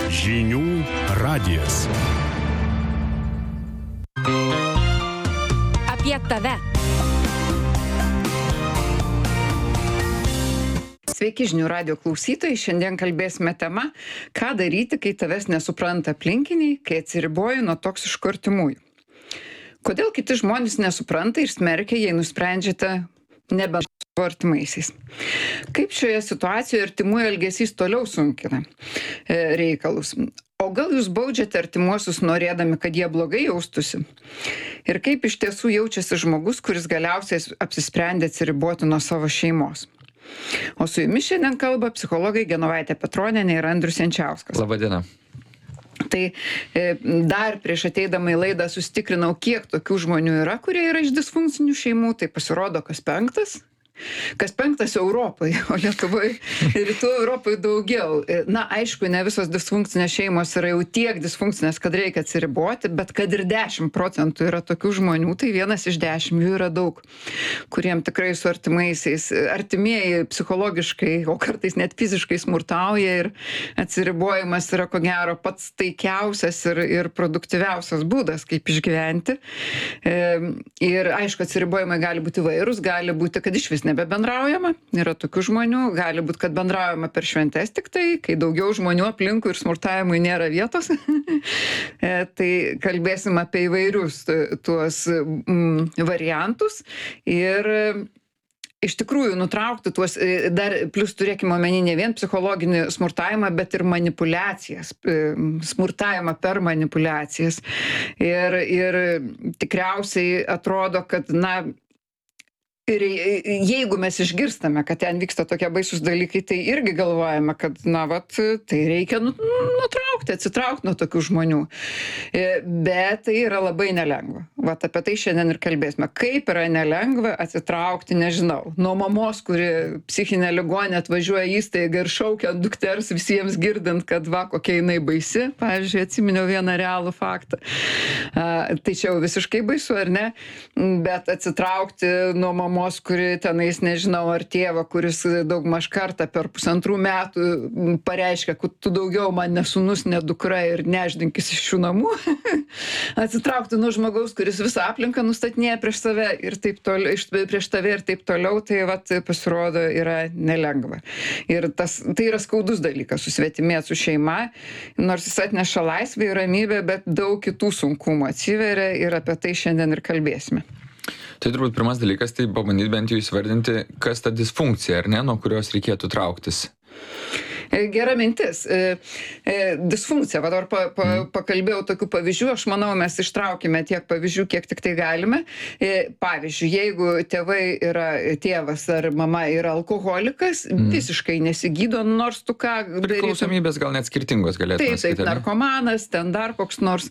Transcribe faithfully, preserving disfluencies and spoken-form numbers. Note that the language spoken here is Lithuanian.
Žinių radijas. Apie tave. Sveiki žinių radijo klausytojai, šiandien kalbėsime tema, ką daryti, kai tavęs nesupranta aplinkiniai, kai atsiriboji nuo toksiškų artimųjų. Kodėl kiti žmonės nesupranta ir smerkia, jei nusprendžiate nebendrauti su artimaisiais? Kaip šioje situacijoje artimųjų elgesys toliau sunkina e, reikalus? O gal jūs baudžiate artimuosius norėdami, kad jie blogai jaustųsi? Ir kaip iš tiesų jaučiasi žmogus, kuris galiausiai apsisprendė atsiriboti nuo savo šeimos? O su jumis šiandien kalba psichologai Genovaitė Petronienė ir Andrius Jančiauskas. Labadiena. Tai e, dar prieš ateidama į laidą susitikrinau, kiek tokių žmonių yra, kurie yra iš disfunkcinių šeimų, tai pasirodo kas penktas. Kas penktas Europai, o Lietuvoje ir rytų Europoje daugiau. Na, aišku, ne visos disfunkcinės šeimos yra jau tiek disfunkcinės, kad reikia atsiriboti, bet kad ir dešimt procentų yra tokių žmonių, tai vienas iš dešimt jų yra daug, kuriem tikrai su artimaisiais, artimieji psichologiškai, o kartais net fiziškai smurtauja ir atsiribojimas yra ko gero pats taikiausias ir, ir produktyviausias būdas, kaip išgyventi. E, ir aišku, atsiribojimai gali būti įvairūs, gali būti, kad iš vis nebebendraujama, yra tokių žmonių, gali būti, kad bendraujama per šventes tik tai, kai daugiau žmonių aplinkui ir smurtavimui nėra vietos. Tai kalbėsim apie įvairius tuos mm, variantus ir iš tikrųjų nutraukti tuos, dar plus turėkime omeny ne vien psichologinį smurtavimą, bet ir manipulacijas, smurtavimą per manipulacijas. Ir, ir tikriausiai atrodo, kad, na, ir jeigu mes išgirstame, kad ten vyksta tokie baisus dalykai, tai irgi galvojame, kad, na, vat, tai reikia nutraukti, atsitraukti nuo tokių žmonių. Bet tai yra labai nelengva. Vat apie tai šiandien ir kalbėsime. Kaip yra nelengva atsitraukti, nežinau, nuo mamos, kuri psichinė ligonė atvažiuoja į įstaigą ir šaukia dukters visiems girdint, kad va, kokia jinai baisi. Pavyzdžiui, atsiminiau vieną realų faktą. Tai čia jau visiškai baisu, ar ne? Bet atsitraukti nuo mamos, kuri tenais, nežinau, ar tėvą, kuris daugmaž kartą per pusantrų metų pareiškia, kad tu daugiau man ne sūnus, ne dukra ir neždinkis iš šių namų. Atsitraukti nuo žmogaus, kuris visą aplinką nustatinėja prieš save ir taip toliau, prieš tave ir taip toliau, tai vat, pasirodo yra nelengva. Ir tas, tai yra skaudus dalykas, susvetimėti su šeima, nors jis atneša laisvę ir ramybę, bet daug kitų sunkumų atsiveria ir apie tai šiandien ir kalbėsime. Tai turbūt pirmas dalykas, tai pabandyti bent jau įsivardinti, kas ta disfunkcija, ar ne, nuo kurios reikėtų trauktis. Gera mintis. Disfunkcija. Va, dabar pa, pa, pakalbėjau tokių pavyzdžių. Aš manau, mes ištraukime tiek pavyzdžių, kiek tik tai galime. Pavyzdžiui, jeigu tėvai yra, tėvas ar mama yra alkoholikas, mm. visiškai nesigydo, nors tu ką... Priklausomybės gal net skirtingos galėtume. Taip, taip, narkomanas, ten dar koks nors.